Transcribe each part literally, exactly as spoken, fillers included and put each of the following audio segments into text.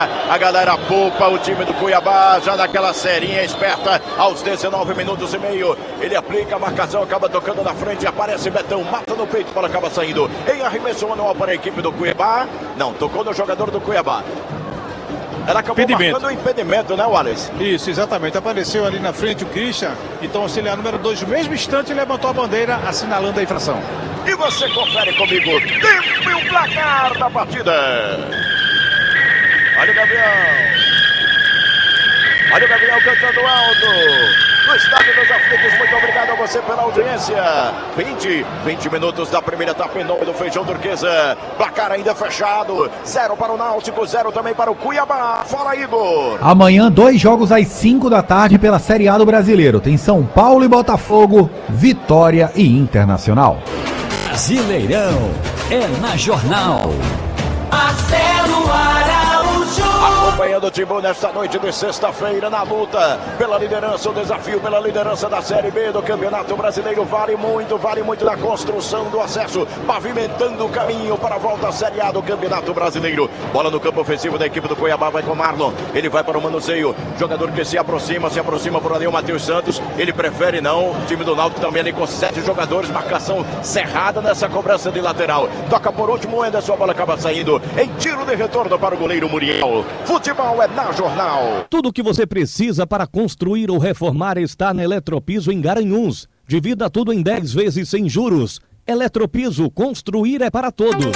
A galera poupa o time do Cuiabá, já naquela serinha esperta, aos dezenove minutos e meio. Ele aplica a marcação, acaba tocando na frente, aparece Betão, mata no peito, bola acaba saindo. Em arremesso manual para a equipe do Cuiabá. Não, tocou no jogador do Cuiabá. Ela acabou impedimento. marcando o impedimento, né, Wallace? Isso, exatamente. Apareceu ali na frente o Christian. Então, auxiliar número dois, no mesmo instante, levantou a bandeira, assinalando a infração. E você confere comigo. Tempo e o placar da partida. Olha o Gabriel. Olha o Gabriel cantando alto. No estádio dos Aflitos, muito obrigado a você pela audiência. vinte, vinte minutos da primeira etapa em nome do Feijão Turquesa. Placar ainda fechado. Zero para o Náutico, zero também para o Cuiabá. Fala, Igor. Amanhã, dois jogos às cinco da tarde pela Série A do Brasileiro. Tem São Paulo e Botafogo, Vitória e Internacional. Brasileirão é na Jornal. Marcelo Araújo. Acompanhando o Timbu nesta noite de sexta-feira na luta pela liderança, o desafio pela liderança da Série B do Campeonato Brasileiro. Vale muito, vale muito na construção do acesso, pavimentando o caminho para a volta à Série A do Campeonato Brasileiro. Bola no campo ofensivo da equipe do Cuiabá, vai com o Marlon. Ele vai para o manuseio, jogador que se aproxima, se aproxima por ali o Matheus Santos. Ele prefere não, o time do Náutico também ali com sete jogadores, marcação cerrada nessa cobrança de lateral. Toca por último o Anderson, a bola acaba saindo em tiro de retorno para o goleiro Muriel. Futebol é na Jornal. Tudo o que você precisa para construir ou reformar está na Eletropiso em Garanhuns. Divida tudo em dez vezes sem juros. Eletropiso, construir é para todos.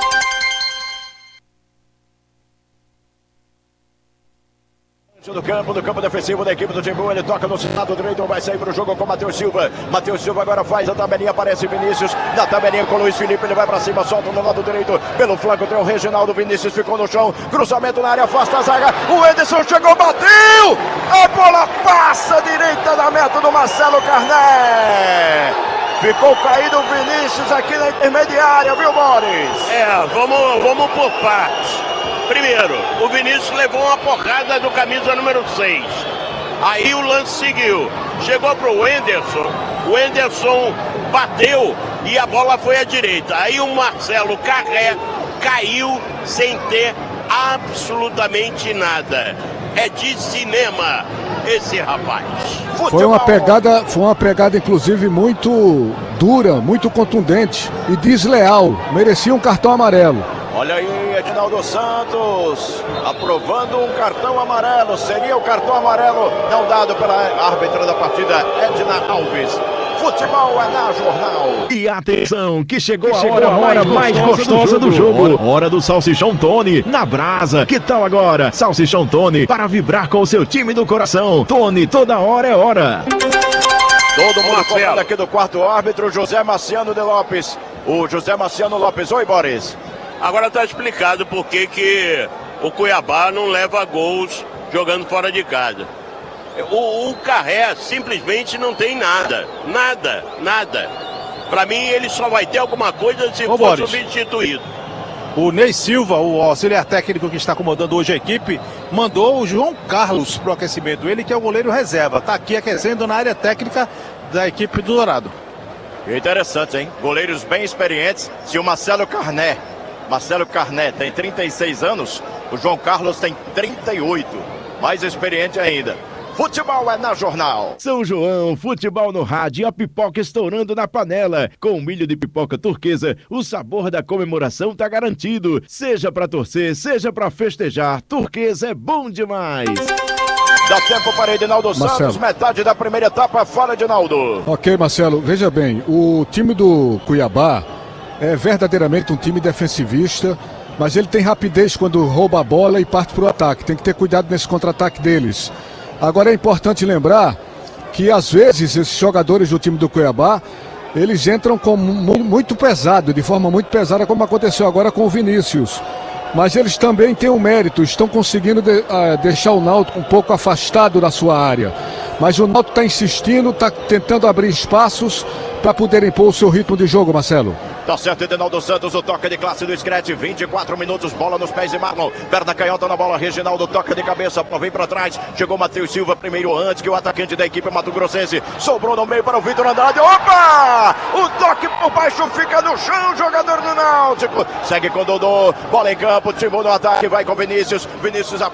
Do campo, do campo defensivo da equipe do Timbu, ele toca no lado direito, vai sair para o jogo com o Matheus Silva. Matheus Silva agora faz a tabelinha, aparece Vinícius, na tabelinha com o Luiz Felipe, ele vai para cima, solta no lado direito, pelo flanco tem o Reginaldo, Vinícius ficou no chão, cruzamento na área, afasta a zaga, o Ederson chegou, bateu, a bola passa direita da meta do Marcelo Carné. Ficou caído o Vinícius aqui na intermediária, viu, Boris? É, vamos, vamos por partes. Primeiro, o Vinícius levou uma porrada do camisa número seis. Aí o lance seguiu. Chegou pro Wenderson. O Wenderson bateu e a bola foi à direita. Aí o Marcelo Carré caiu sem ter absolutamente nada. É de cinema esse rapaz. Foi uma pegada, foi uma pegada inclusive muito dura, muito contundente e desleal. Merecia um cartão amarelo. Olha aí, Edinaldo Santos, aprovando um cartão amarelo. Seria o cartão amarelo não dado pela árbitra da partida, Edna Alves. Futebol é na Jornal. E atenção, que chegou, chegou a hora, a hora mais, mais gostosa, gostosa do do jogo. jogo. Hora, hora do Salsichão Tony, na brasa. Que tal agora? Salsichão Tony, para vibrar com o seu time do coração. Tony, toda hora é hora. Todo mundo falando aqui do quarto árbitro, José Marciano de Lopes. O José Marciano Lopes. Oi, Boris. Agora está explicado por que que o Cuiabá não leva gols jogando fora de casa. O, o Carré simplesmente não tem nada, nada, nada. Para mim ele só vai ter alguma coisa se Ô, for Boris, substituído. O Ney Silva, o auxiliar técnico que está comandando hoje a equipe, mandou o João Carlos para o aquecimento. Ele que é o goleiro reserva. Está aqui aquecendo na área técnica da equipe do Dourado. Interessante, hein? Goleiros bem experientes. Se o Marcelo Carné Marcelo Carné tem trinta e seis anos, o João Carlos tem trinta e oito, mais experiente ainda. Futebol é na Jornal. São João, futebol no rádio, a pipoca estourando na panela. Com milho de pipoca turquesa, o sabor da comemoração tá garantido. Seja pra torcer, seja pra festejar, turquesa é bom demais. Dá tempo para Edinaldo Marcelo. Santos, metade da primeira etapa, fala Edinaldo. Ok, Marcelo, veja bem, o time do Cuiabá é verdadeiramente um time defensivista, mas ele tem rapidez quando rouba a bola e parte para o ataque. Tem que ter cuidado nesse contra-ataque deles. Agora é importante lembrar que às vezes esses jogadores do time do Cuiabá, eles entram com muito pesado, de forma muito pesada, como aconteceu agora com o Vinícius. Mas eles também têm um mérito, estão conseguindo de, uh, deixar o Náutico um pouco afastado da sua área. Mas o Náutico está insistindo, está tentando abrir espaços para poder impor o seu ritmo de jogo, Marcelo. Tá certo, Edenaldo Santos, o toque de classe do Screte, vinte e quatro minutos, bola nos pés de Marlon, perna canhota na bola, Reginaldo toca de cabeça, vem pra trás, chegou Matheus Silva primeiro antes que o atacante da equipe Mato Grossense, sobrou no meio para o Vitor Andrade, opa! O toque por baixo fica no chão, jogador do Náutico, segue com o Dodô, bola em campo, timou no ataque, vai com Vinícius, Vinícius